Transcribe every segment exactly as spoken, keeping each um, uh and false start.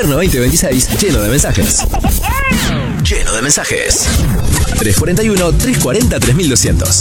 invierno veinte veintiséis lleno de mensajes. Lleno de mensajes. tres cuatro uno, tres cuatro cero, tres mil doscientos.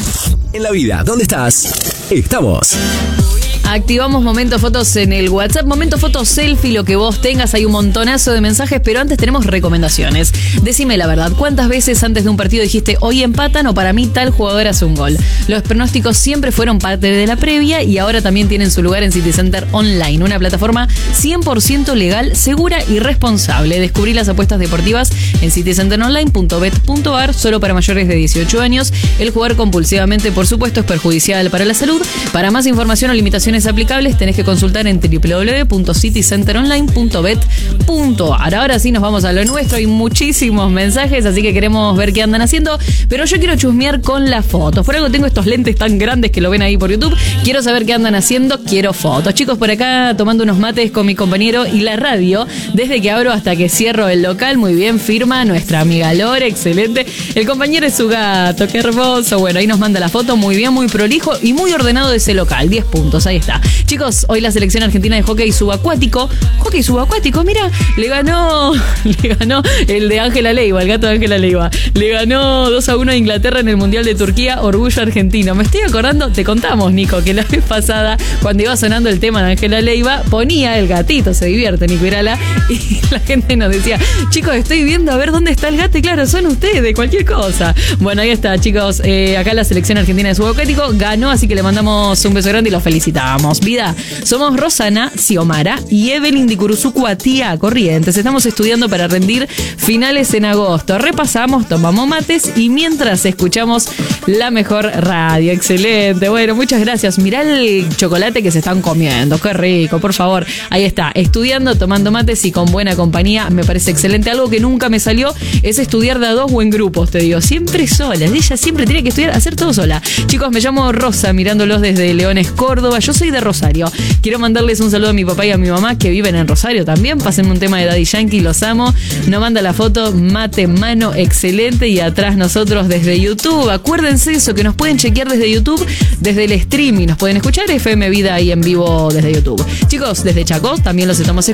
En la vida, ¿dónde estás? Estamos. Activamos Momento Fotos en el WhatsApp. Momento Fotos selfie, lo que vos tengas. Hay un montonazo de mensajes, pero antes tenemos recomendaciones. Decime la verdad, ¿cuántas veces antes de un partido dijiste hoy empatan o para mí tal jugador hace un gol? Los pronósticos siempre fueron parte de la previa y ahora también tienen su lugar en City Center Online, una plataforma cien por ciento legal, segura y responsable. Descubrí las apuestas deportivas en city center online punto bet punto a r, solo para mayores de dieciocho años. El jugar compulsivamente, por supuesto, es perjudicial para la salud. Para más información o limitaciones aplicables tenés que consultar en doble u doble u doble u punto city center online punto bet punto a r. Ahora sí nos vamos a lo nuestro. Hay muchísimos mensajes, así que queremos ver qué andan haciendo, pero yo quiero chusmear con las fotos. Por algo tengo estos lentes tan grandes que lo ven ahí por YouTube. Quiero saber qué andan haciendo, quiero fotos. Chicos, por acá tomando unos mates con mi compañero y la radio, desde que abro hasta que cierro el local. Muy bien, firma nuestra amiga Lore, excelente. El compañero es su gato, qué hermoso. Bueno, ahí nos manda la foto, muy bien, muy prolijo y muy ordenado de ese local. diez puntos, ahí está. Chicos, hoy la selección argentina de hockey subacuático, hockey subacuático, mira, le ganó, le ganó el de Ángela Leiva, el gato de Ángela Leiva. Le ganó dos a uno a Inglaterra en el Mundial de Turquía, orgullo argentino. Me estoy acordando, te contamos, Nico, que la vez pasada, cuando iba sonando el tema de Ángela Leiva, ponía el gatito, se divierte, Nico Irala, y la gente nos decía, chicos, estoy viendo a ver dónde está el gato, y claro, son ustedes, cualquier cosa. Bueno, ahí está, chicos, eh, acá la selección argentina de subacuático ganó, así que le mandamos un beso grande y los felicitamos. Vida, somos Rosana, Xiomara y Evelyn de Curuzucuatía, Corrientes. Estamos estudiando para rendir finales en agosto. Repasamos, tomamos mates y mientras escuchamos la mejor radio. Excelente. Bueno, muchas gracias. Mirá el chocolate que se están comiendo. Qué rico, por favor. Ahí está, estudiando, tomando mates y con buena compañía. Me parece excelente. Algo que nunca me salió es estudiar de a dos o en grupos, te digo. Siempre sola. Ella siempre tiene que estudiar, hacer todo sola. Chicos, me llamo Rosa, mirándolos desde Leones, Córdoba. Yo soy de Rosario. Quiero mandarles un saludo a mi papá y a mi mamá que viven en Rosario también. Pásenme un tema de Daddy Yankee, los amo. Nos manda la foto, mate en mano, excelente. Y atrás nosotros desde YouTube. Acuérdense eso, que nos pueden chequear desde YouTube, desde el streaming. Nos pueden escuchar F M Vida ahí en vivo desde YouTube. Chicos, desde Chacó también los estamos escuchando.